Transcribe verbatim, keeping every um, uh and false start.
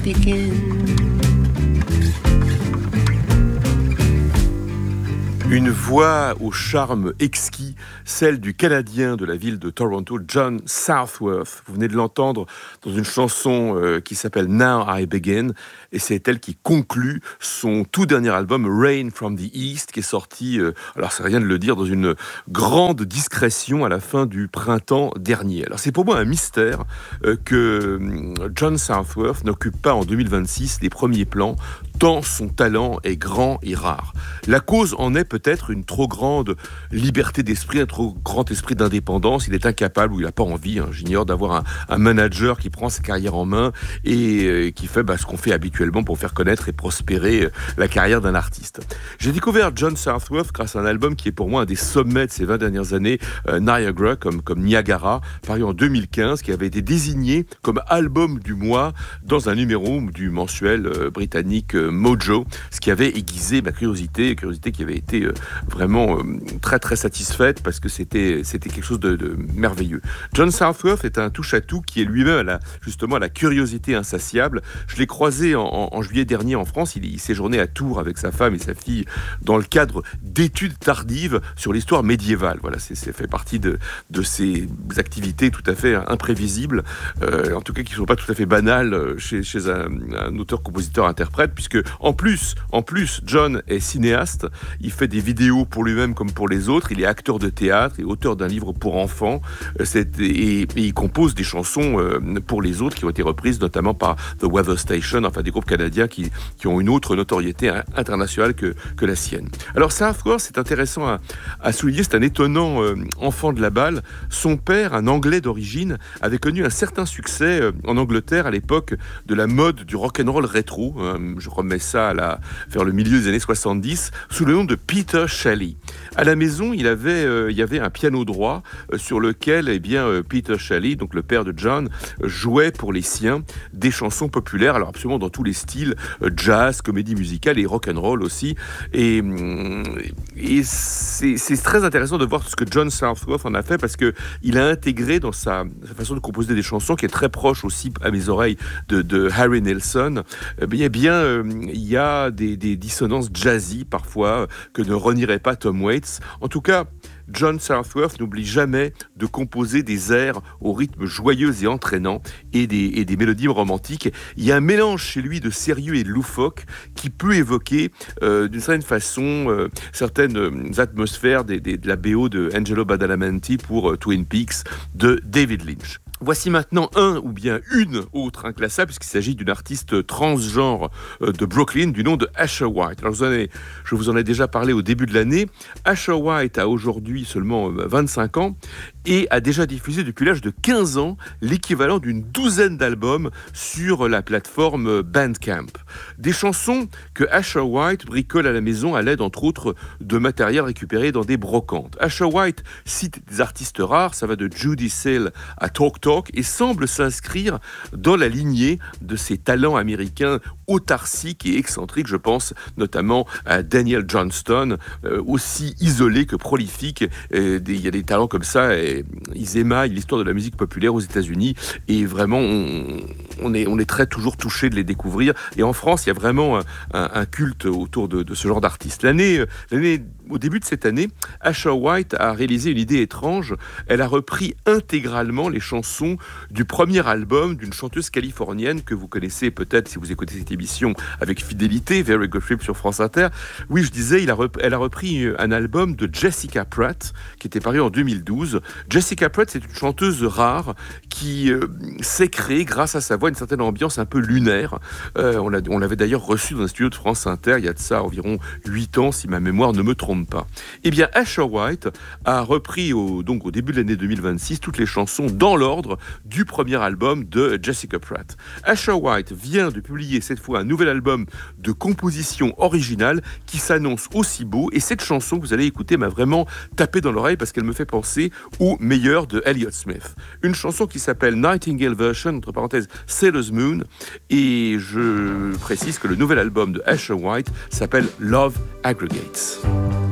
begin? Une voix au charme exquis, celle du Canadien de la ville de Toronto, John Southworth. Vous venez de l'entendre dans une chanson euh, qui s'appelle Now I Begin, et c'est elle qui conclut son tout dernier album Rain from the East, qui est sorti, euh, alors c'est rien de le dire, dans une grande discrétion à la fin du printemps dernier. Alors c'est pour moi un mystère euh, que John Southworth n'occupe pas en deux mille vingt-six les premiers plans, tant son talent est grand et rare. La cause en est peut-être une trop grande liberté d'esprit, un trop grand esprit d'indépendance. Il est incapable, ou il n'a pas envie, hein, j'ignore, d'avoir un, un manager qui prend sa carrière en main et euh, qui fait bah, ce qu'on fait habituellement pour faire connaître et prospérer euh, la carrière d'un artiste. J'ai découvert John Southworth grâce à un album qui est pour moi un des sommets de ces vingt dernières années, euh, Niagara, comme, comme Niagara, paru en deux mille quinze, qui avait été désigné comme album du mois dans un numéro du mensuel euh, britannique euh, Mojo, ce qui avait aiguisé ma curiosité, curiosité qui avait été euh, vraiment euh, très très satisfaite parce que c'était, c'était quelque chose de, de merveilleux. John Southworth est un touche-à-tout qui est lui-même à la, justement à la curiosité insatiable. Je l'ai croisé en, en, en juillet dernier en France, il, il séjournait à Tours avec sa femme et sa fille dans le cadre d'études tardives sur l'histoire médiévale. Voilà, c'est, c'est fait partie de, de ces activités tout à fait imprévisibles, euh, en tout cas qui ne sont pas tout à fait banales chez, chez un, un auteur-compositeur-interprète, puisque en plus, en plus, John est cinéaste, il fait des vidéos pour lui-même comme pour les autres, il est acteur de théâtre et auteur d'un livre pour enfants, c'est, et, et il compose des chansons pour les autres qui ont été reprises notamment par The Weather Station, enfin des groupes canadiens qui, qui ont une autre notoriété internationale que, que la sienne. Alors Southworth, c'est intéressant à, à souligner, c'est un étonnant euh, enfant de la balle. Son père, un Anglais d'origine, avait connu un certain succès euh, en Angleterre à l'époque de la mode du rock'n'roll rétro, hein, je remets ça à la, vers le milieu des années soixante-dix, sous le nom de Peter Shelley. À la maison, il, avait, euh, il y avait un piano droit euh, sur lequel eh bien, euh, Peter Shelley, donc le père de John, euh, jouait pour les siens des chansons populaires, alors absolument dans tous les styles, euh, jazz, comédie musicale et rock'n'roll aussi. Et, et c'est, c'est très intéressant de voir ce que John Southworth en a fait parce qu'il a intégré dans sa, sa façon de composer des chansons, qui est très proche aussi à mes oreilles de, de Harry Nilsson, eh bien, eh bien euh, il y a des, des dissonances jazzy parfois que ne renierait pas Tom Waits. En tout cas, John Southworth n'oublie jamais de composer des airs au rythme joyeux et entraînant et des, et des mélodies romantiques. Il y a un mélange chez lui de sérieux et de loufoque qui peut évoquer euh, d'une certaine façon euh, certaines atmosphères des, des, de la B O de Angelo Badalamenti pour euh, Twin Peaks de David Lynch. Voici maintenant un ou bien une autre inclassable, puisqu'il s'agit d'une artiste transgenre de Brooklyn du nom de Asher White. Alors, je vous en ai, je vous en ai déjà parlé au début de l'année. Asher White a aujourd'hui seulement vingt-cinq ans et a déjà diffusé depuis l'âge de quinze ans l'équivalent d'une douzaine d'albums sur la plateforme Bandcamp. Des chansons que Asher White bricole à la maison à l'aide, entre autres, de matériel récupéré dans des brocantes. Asher White cite des artistes rares, ça va de Judy Sale à Talk Talk, et semble s'inscrire dans la lignée de ces talents américains autarciques et excentriques. Je pense notamment à Daniel Johnston, euh, aussi isolé que prolifique. Euh, des, il y a des talents comme ça, et ils émaillent l'histoire de la musique populaire aux États-Unis, et vraiment on, on, est, on est très toujours touché de les découvrir. Et en France, il y a vraiment un, un, un culte autour de, de ce genre d'artistes. L'année, l'année, au début de cette année, Asher White a réalisé une idée étrange. Elle a repris intégralement les chansons du premier album d'une chanteuse californienne que vous connaissez peut-être si vous écoutez cette émission avec fidélité, Very Good Trip sur France Inter. Oui, je disais, il a rep- elle a repris un album de Jessica Pratt qui était paru en deux mille douze. Jessica Pratt, c'est une chanteuse rare qui euh, s'est créée grâce à sa voix une certaine ambiance un peu lunaire. Euh, on, l'a, on l'avait d'ailleurs reçue dans un studio de France Inter il y a de ça environ huit ans, si ma mémoire ne me trompe pas. Eh bien, Asher White a repris au, donc au début de l'année deux mille vingt-six toutes les chansons dans l'ordre du premier album de Jessica Pratt. Asher White vient de publier cette fois un nouvel album de composition originale qui s'annonce aussi beau, et cette chanson que vous allez écouter m'a vraiment tapé dans l'oreille parce qu'elle me fait penser au meilleur de Elliott Smith. Une chanson qui s'appelle Nightingale Version, entre parenthèses Sailor's Moon, et je précise que le nouvel album de Asher White s'appelle Love Aggregates.